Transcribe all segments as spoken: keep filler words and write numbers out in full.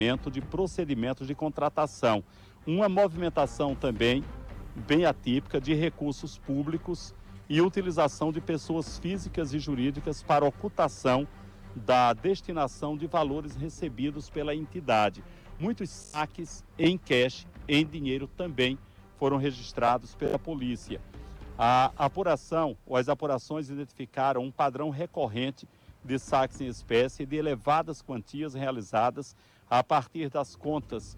de procedimentos de contratação. Uma movimentação também bem atípica de recursos públicos e utilização de pessoas físicas e jurídicas para ocultação da destinação de valores recebidos pela entidade. Muitos saques em cash, em dinheiro, também foram registrados pela polícia. A apuração, ou as apurações identificaram um padrão recorrente de saques em espécie e de elevadas quantias realizadas a partir das contas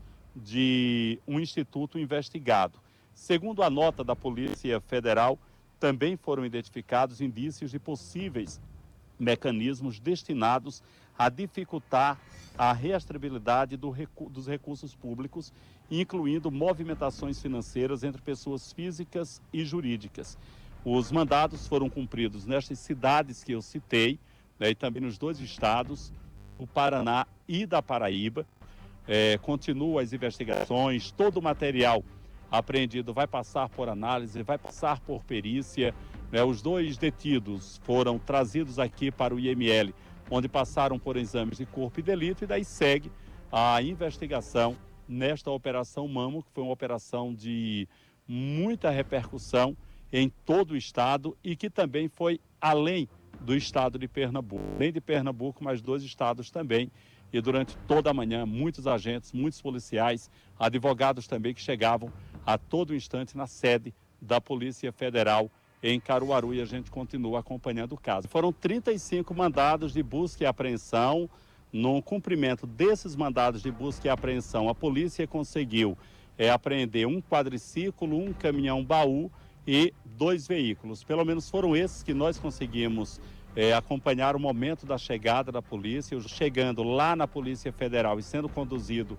de um instituto investigado. Segundo a nota da Polícia Federal, também foram identificados indícios de possíveis mecanismos destinados a dificultar a rastreabilidade do recu- dos recursos públicos, incluindo movimentações financeiras entre pessoas físicas e jurídicas. Os mandados foram cumpridos nestas cidades que eu citei, né, e também nos dois estados, o Paraná e da Paraíba. É, continuam as investigações, todo o material apreendido vai passar por análise, vai passar por perícia. Né? Os dois detidos foram trazidos aqui para o I M L, onde passaram por exames de corpo e delito, e daí segue a investigação nesta Operação Mamo, que foi uma operação de muita repercussão em todo o estado e que também foi além do estado de Pernambuco. Além de Pernambuco, mais dois estados também. E durante toda a manhã, muitos agentes, muitos policiais, advogados também que chegavam a todo instante na sede da Polícia Federal em Caruaru, e a gente continua acompanhando o caso. Foram trinta e cinco mandados de busca e apreensão. No cumprimento desses mandados de busca e apreensão, a polícia conseguiu é, apreender um quadriciclo, um caminhão-baú e dois veículos. Pelo menos foram esses que nós conseguimos É, acompanhar o momento da chegada da polícia, chegando lá na Polícia Federal e sendo conduzido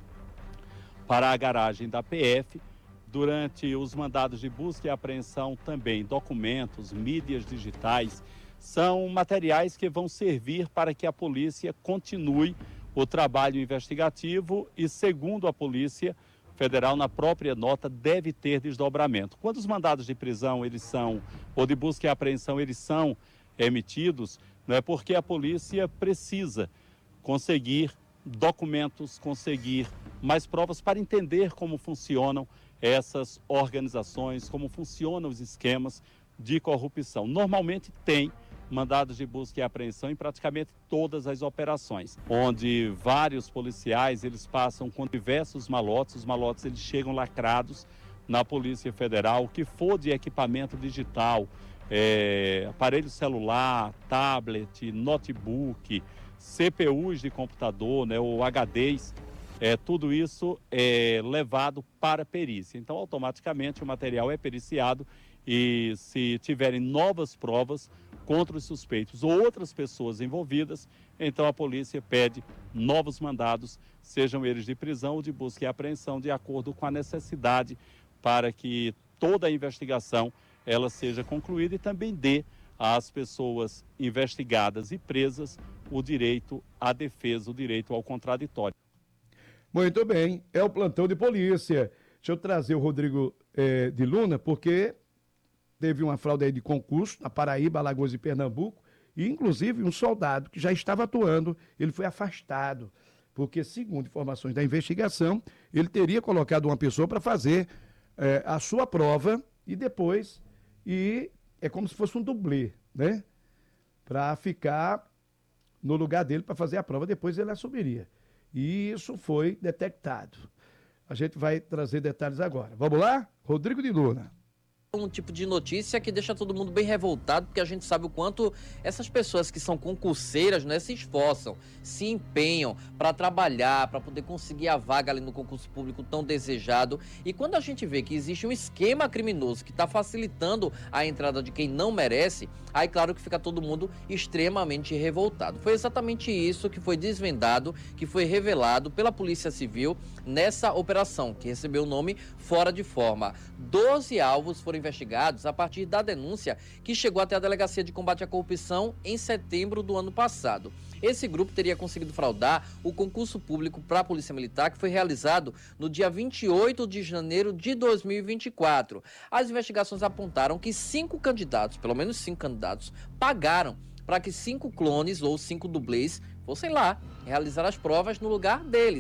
para a garagem da P F. Durante os mandados de busca e apreensão também, documentos, mídias digitais, são materiais que vão servir para que a polícia continue o trabalho investigativo e, segundo a Polícia Federal, na própria nota, deve ter desdobramento. Quando os mandados de prisão, eles são, ou de busca e apreensão, eles são emitidos, não é porque a polícia precisa conseguir documentos, conseguir mais provas para entender como funcionam essas organizações, como funcionam os esquemas de corrupção. Normalmente tem mandados de busca e apreensão em praticamente todas as operações, onde vários policiais eles passam com diversos malotes, os malotes eles chegam lacrados na Polícia Federal, o que for de equipamento digital, É, aparelho celular, tablet, notebook, C P Us de computador, né, ou H Ds, é, tudo isso é levado para perícia. Então, automaticamente, o material é periciado e, se tiverem novas provas contra os suspeitos ou outras pessoas envolvidas, então a polícia pede novos mandados, sejam eles de prisão ou de busca e apreensão, de acordo com a necessidade, para que toda a investigação ela seja concluída e também dê às pessoas investigadas e presas o direito à defesa, o direito ao contraditório. Muito bem, é o plantão de polícia. Deixa eu trazer o Rodrigo eh, de Luna, porque teve uma fraude aí de concurso na Paraíba, Alagoas e Pernambuco, e inclusive um soldado que já estava atuando, ele foi afastado, porque, segundo informações da investigação, ele teria colocado uma pessoa para fazer eh, a sua prova e depois... E é como se fosse um dublê, né? Para ficar no lugar dele para fazer a prova, depois ele assumiria. E isso foi detectado. A gente vai trazer detalhes agora. Vamos lá? Rodrigo de Luna. Um tipo de notícia que deixa todo mundo bem revoltado, porque a gente sabe o quanto essas pessoas que são concurseiras, né, se esforçam, se empenham para trabalhar, para poder conseguir a vaga ali no concurso público tão desejado. E quando a gente vê que existe um esquema criminoso que está facilitando a entrada de quem não merece, aí claro que fica todo mundo extremamente revoltado. Foi exatamente isso que foi desvendado, que foi revelado pela Polícia Civil nessa operação, que recebeu o nome Fora de Forma. doze alvos foram investigados a partir da denúncia que chegou até a Delegacia de Combate à Corrupção em setembro do ano passado. Esse grupo teria conseguido fraudar o concurso público para a Polícia Militar, que foi realizado no dia vinte e oito de janeiro de dois mil e vinte e quatro. As investigações apontaram que cinco candidatos, pelo menos cinco candidatos, pagaram para que cinco clones ou cinco dublês fossem lá realizar as provas no lugar deles.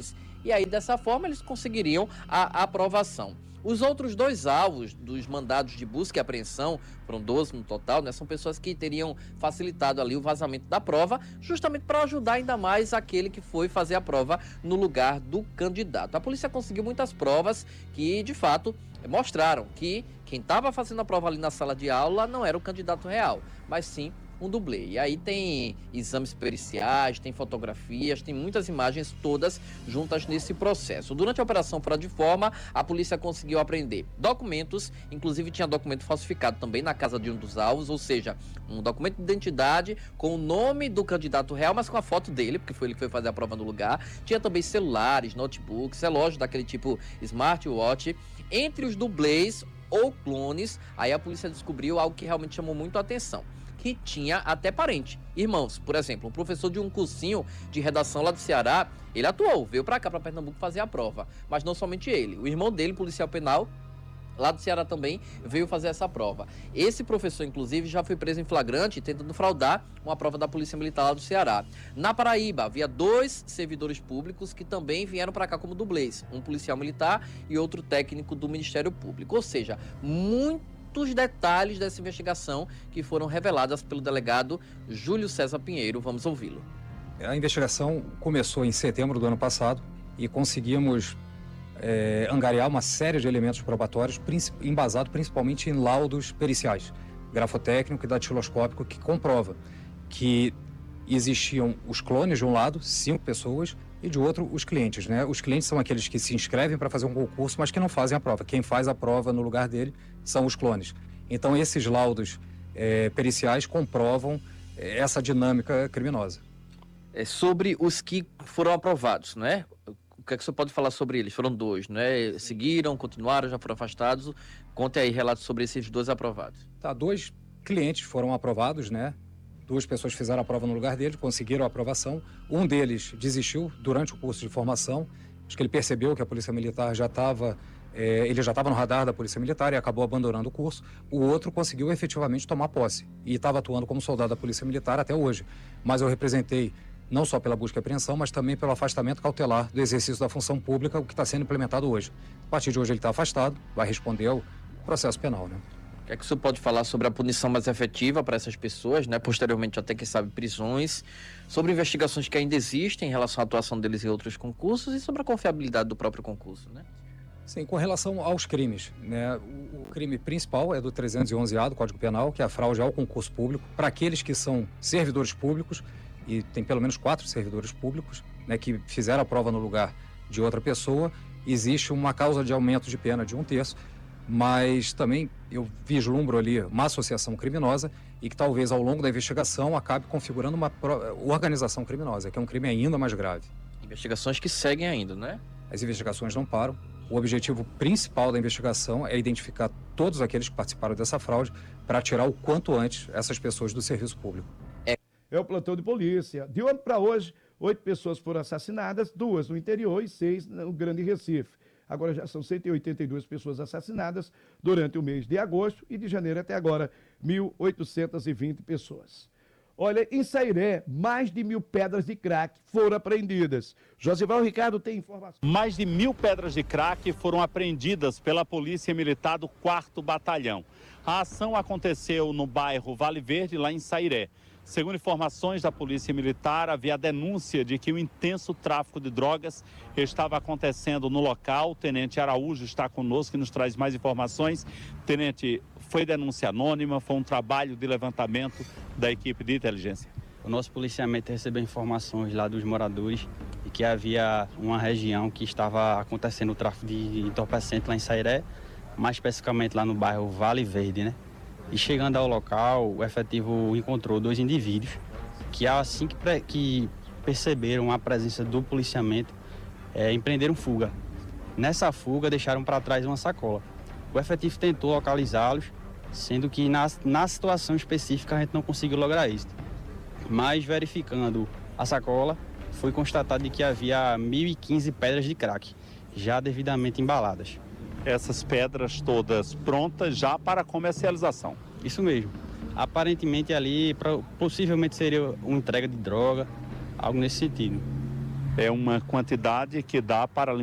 e aí dessa forma eles conseguiriam a aprovação. Os outros dois alvos dos mandados de busca e apreensão, foram doze no total, né, são pessoas que teriam facilitado ali o vazamento da prova, justamente para ajudar ainda mais aquele que foi fazer a prova no lugar do candidato. A polícia conseguiu muitas provas que, de fato, mostraram que quem estava fazendo a prova ali na sala de aula não era o candidato real, mas sim um dublê. E aí tem exames periciais, tem fotografias, tem muitas imagens todas juntas nesse processo. Durante a operação Fora de Forma, a polícia conseguiu apreender documentos, inclusive tinha documento falsificado também na casa de um dos alvos, ou seja, um documento de identidade com o nome do candidato real, mas com a foto dele, porque foi ele que foi fazer a prova no lugar. Tinha também celulares, notebooks, relógios daquele tipo smartwatch. Entre os dublês ou clones, aí a polícia descobriu algo que realmente chamou muito a atenção, que tinha até parente, irmãos. Por exemplo, um professor de um cursinho de redação lá do Ceará, ele atuou, veio para cá, para Pernambuco, fazer a prova. Mas não somente ele, o irmão dele, policial penal, lá do Ceará também, veio fazer essa prova. Esse professor, inclusive, já foi preso em flagrante, tentando fraudar uma prova da Polícia Militar lá do Ceará. Na Paraíba, havia dois servidores públicos que também vieram para cá como dublês, um policial militar e outro técnico do Ministério Público. Ou seja, muito os detalhes dessa investigação que foram reveladas pelo delegado Júlio César Pinheiro. Vamos ouvi-lo. A investigação começou em setembro do ano passado e conseguimos é, angariar uma série de elementos probatórios, embasado principalmente em laudos periciais, grafotécnico e datiloscópico, que comprova que existiam os clones de um lado, cinco pessoas, e de outro, os clientes, né? Os clientes são aqueles que se inscrevem para fazer um concurso, mas que não fazem a prova. Quem faz a prova no lugar dele são os clones. Então, esses laudos é, periciais comprovam é, essa dinâmica criminosa. É sobre os que foram aprovados, né? O que é que você pode falar sobre eles? Foram dois, né? Seguiram, continuaram, já foram afastados. Conte aí relatos sobre esses dois aprovados. Tá, dois clientes foram aprovados, né? Duas pessoas fizeram a prova no lugar dele, conseguiram a aprovação. Um deles desistiu durante o curso de formação. Acho que ele percebeu que a Polícia Militar já estava... É, ele já estava no radar da Polícia Militar e acabou abandonando o curso. O outro conseguiu efetivamente tomar posse e estava atuando como soldado da Polícia Militar até hoje. Mas eu representei não só pela busca e apreensão, mas também pelo afastamento cautelar do exercício da função pública, o que está sendo implementado hoje. A partir de hoje ele está afastado, vai responder ao processo penal, né? O que é que você pode falar sobre a punição mais efetiva para essas pessoas, né? Posteriormente até, quem sabe, prisões, sobre investigações que ainda existem em relação à atuação deles em outros concursos e sobre a confiabilidade do próprio concurso, né? Sim, com relação aos crimes, né? O, o crime principal é do trezentos e onze A do Código Penal, que é a fraude ao concurso público, para aqueles que são servidores públicos, e tem pelo menos quatro servidores públicos, né, que fizeram a prova no lugar de outra pessoa, existe uma causa de aumento de pena de um terço, mas também eu vislumbro ali uma associação criminosa e que talvez ao longo da investigação acabe configurando uma organização criminosa, que é um crime ainda mais grave. Investigações que seguem ainda, né? As investigações não param. O objetivo principal da investigação é identificar todos aqueles que participaram dessa fraude para tirar o quanto antes essas pessoas do serviço público. É, é o plantão de polícia. De ontem para hoje, oito pessoas foram assassinadas, duas no interior e seis no Grande Recife. Agora já são cento e oitenta e duas pessoas assassinadas durante o mês de agosto e de janeiro até agora, mil oitocentas e vinte pessoas. Olha, em Sairé, mais de mil pedras de crack foram apreendidas. Josival Ricardo tem informações. Mais de mil pedras de crack foram apreendidas pela Polícia Militar do quarto Batalhão. A ação aconteceu no bairro Vale Verde, lá em Sairé. Segundo informações da Polícia Militar, havia a denúncia de que o intenso tráfico de drogas estava acontecendo no local. O Tenente Araújo está conosco e nos traz mais informações. Tenente, foi denúncia anônima, foi um trabalho de levantamento da equipe de inteligência? O nosso policiamento recebeu informações lá dos moradores de que havia uma região que estava acontecendo o tráfico de entorpecente lá em Sairé, mais especificamente lá no bairro Vale Verde, né? E chegando ao local, o efetivo encontrou dois indivíduos que, assim que, pre- que perceberam a presença do policiamento, é, empreenderam fuga. Nessa fuga, deixaram para trás uma sacola. O efetivo tentou localizá-los, sendo que na, na situação específica a gente não conseguiu lograr isso. Mas, verificando a sacola, foi constatado de que havia mil e quinze pedras de crack, já devidamente embaladas. Essas pedras todas prontas já para comercialização. Isso mesmo. Aparentemente ali, pra, possivelmente seria uma entrega de droga, algo nesse sentido. é uma quantidade que dá para